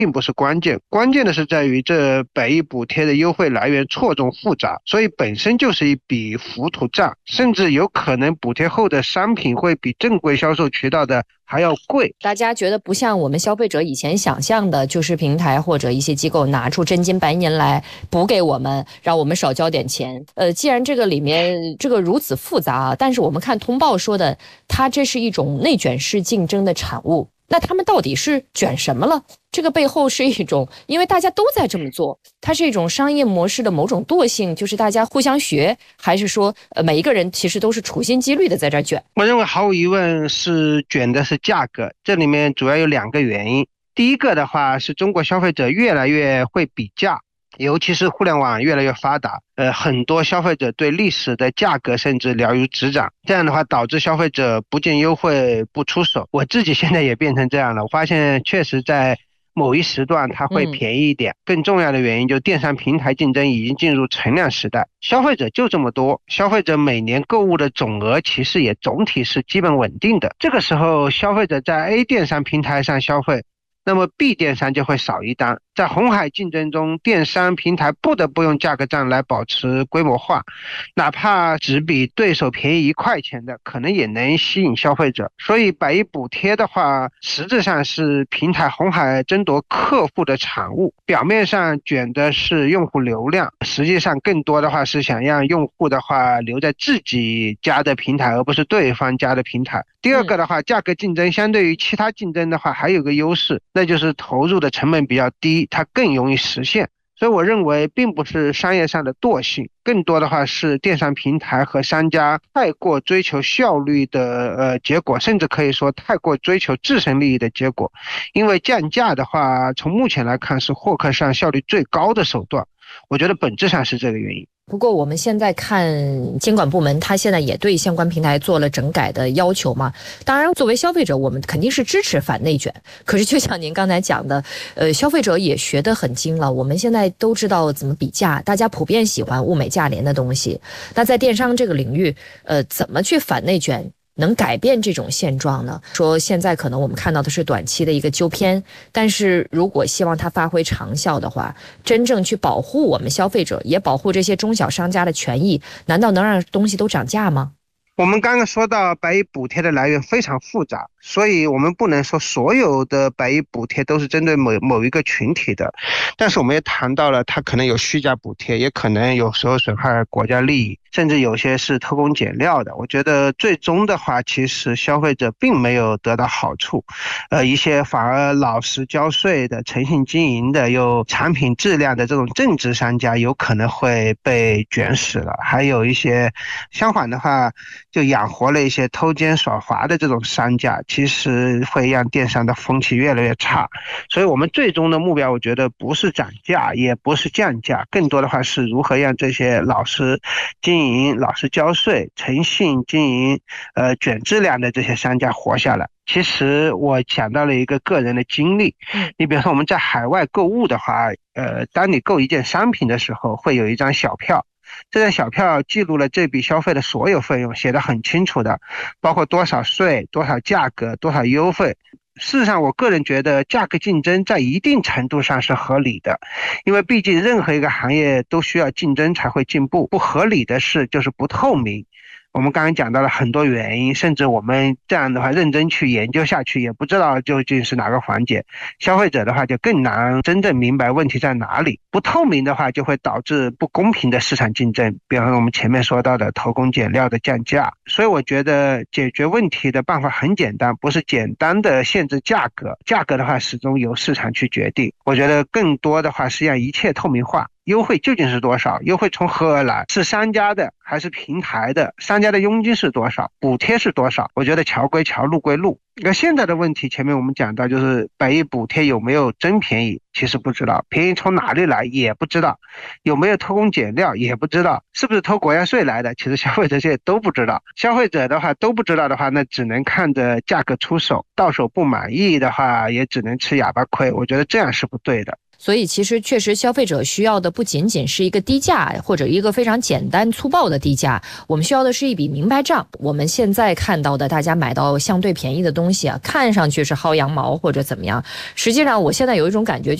并不是关键，关键的是在于这百亿补贴的优惠来源错综复杂，所以本身就是一笔糊涂账，甚至有可能补贴后的商品会比正规销售渠道的还要贵。 大家觉得不像我们消费者以前想象的，就是平台或者一些机构拿出真金白银来补给我们，让我们少交点钱。既然这个里面这个如此复杂啊，但是我们看通报说的，它这是一种内卷式竞争的产物。那他们到底是卷什么了？这个背后是一种，因为大家都在这么做，它是一种商业模式的某种惰性，就是大家互相学，还是说每一个人其实都是处心积虑的在这卷？ 我认为毫无疑问是卷的是价格，这里面主要有2个原因。第一个的话是中国消费者越来越会比价，尤其是互联网越来越发达，很多消费者对历史的价格甚至了如指掌，这样的话导致消费者不见优惠不出手。我自己现在也变成这样了，我发现确实在某一时段它会便宜一点。更重要的原因就是电商平台竞争已经进入存量时代，消费者就这么多，消费者每年购物的总额其实也总体是基本稳定的。这个时候消费者在 A 电商平台上消费，那么 B 电商就会少一单，在红海竞争中，电商平台不得不用价格战来保持规模化，哪怕只比对手便宜1块钱的，可能也能吸引消费者。所以百亿补贴的话，实质上是平台红海争夺客户的产物，表面上卷的是用户流量，实际上更多的话是想让用户的话留在自己家的平台，而不是对方家的平台。第二个的话，价格竞争相对于其他竞争的话还有个优势，那就是投入的成本比较低，它更容易实现。所以我认为并不是商业上的惰性，更多的话是电商平台和商家太过追求效率的结果，甚至可以说太过追求自身利益的结果。因为降价的话，从目前来看是获客上效率最高的手段，我觉得本质上是这个原因。 不过我们现在看监管部门，他现在也对相关平台做了整改的要求嘛。当然，作为消费者，我们肯定是支持反内卷。可是就像您刚才讲的，消费者也学得很精了。我们现在都知道怎么比价，大家普遍喜欢物美价廉的东西。那在电商这个领域，怎么去反内卷？能改变这种现状呢？说现在可能我们看到的是短期的一个纠偏，但是如果希望它发挥长效的话，真正去保护我们消费者，也保护这些中小商家的权益，难道能让东西都涨价吗？ 我们刚刚说到百亿补贴的来源非常复杂，所以我们不能说所有的百亿补贴都是针对某一个群体的，但是我们也谈到了它可能有虚假补贴，也可能有时候损害国家利益，甚至有些是偷工减料的。我觉得最终的话，其实消费者并没有得到好处，一些反而老实交税的、诚信经营的、有产品质量的这种正直商家有可能会被卷死了，还有一些相反的话就养活了一些偷奸耍滑的这种商家，其实会让电商的风气越来越差。所以我们最终的目标，我觉得不是涨价，也不是降价，更多的话是如何让这些老实经营、老实交税、诚信经营、卷质量的这些商家活下来。其实我想到了一个个人的经历，你比如说我们在海外购物的话，当你购一件商品的时候，会有一张小票。这张小票记录了这笔消费的所有费用，写得很清楚的，包括多少税、多少价格、多少优惠。事实上，我个人觉得价格竞争在一定程度上是合理的，因为毕竟任何一个行业都需要竞争才会进步。不合理的事就是不透明。我们刚刚讲到了很多原因，甚至我们这样的话认真去研究下去，也不知道究竟是哪个环节。消费者的话就更难真正明白问题在哪里。不透明的话就会导致不公平的市场竞争，比方说我们前面说到的偷工减料的降价。所以我觉得解决问题的办法很简单，不是简单的限制价格，价格的话始终由市场去决定。我觉得更多的话是让一切透明化。优惠究竟是多少？优惠从何而来？是商家的还是平台的？商家的佣金是多少？补贴是多少？我觉得桥归桥，路归路。那现在的问题，前面我们讲到，就是百亿补贴有没有真便宜？其实不知道，便宜从哪里来也不知道，有没有偷工减料也不知道，是不是偷国家税来的？其实消费者现在都不知道。消费者的话都不知道的话，那只能看着价格出手，到手不满意的话，也只能吃哑巴亏。我觉得这样是不对的。 所以其实确实消费者需要的不仅仅是一个低价或者一个非常简单粗暴的低价，我们需要的是一笔明白账。我们现在看到的大家买到相对便宜的东西啊，看上去是薅羊毛或者怎么样，实际上我现在有一种感觉